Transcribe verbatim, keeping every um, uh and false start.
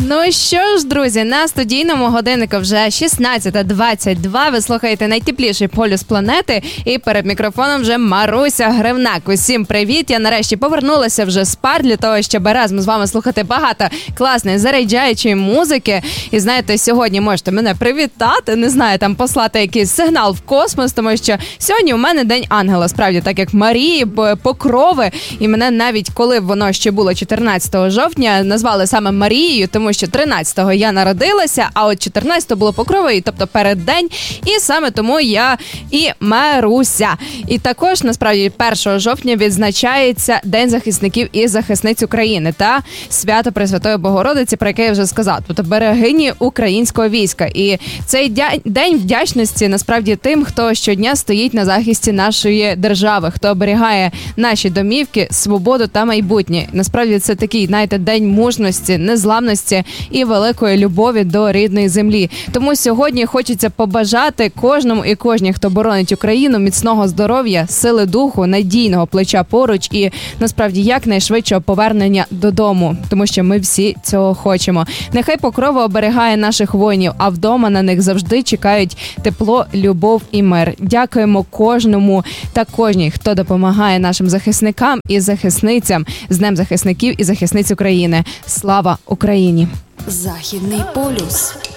Ну що ж, друзі, на студійному годиннику вже шістнадцята двадцять два. Ви слухаєте найтепліший полюс планети. І перед мікрофоном вже Маруся Гривнак. Усім привіт! Я нарешті повернулася вже з пар для того, щоб разом з вами слухати багато класної заряджаючої музики. І знаєте, сьогодні можете мене привітати, не знаю, там послати якийсь сигнал в космос, тому що сьогодні у мене День Ангела, справді, так як Марії, Покрови. І мене навіть, коли воно ще було чотирнадцятого жовтня, назвали саме Марією, тому що тринадцятого я народилася, а от чотирнадцятого було Покрови, тобто переддень, і саме тому я і Маруся. І також, насправді, першого жовтня відзначається День захисників і захисниць України та свято Пресвятої Богородиці, про яке я вже сказала, тобто берегині українського війська. І цей день вдячності, насправді, тим, хто щодня стоїть на захисті нашої держави, хто оберігає наші домівки, свободу та майбутнє. Насправді, це такий, знаєте, день мужності, незламності і великої любові до рідної землі. Тому сьогодні хочеться побажати кожному і кожній, хто боронить Україну, міцного здоров'я, сили духу, надійного плеча поруч і, насправді, якнайшвидшого повернення додому, тому що ми всі цього хочемо. Нехай Покрова оберігає наших воїнів, а вдома на них завжди чекають тепло, любов і мир. Дякуємо кожному та кожній, хто допомагає нашим захисникам і захисницям з Днем захисників і захисниць України. Слава Україні! Західний полюс.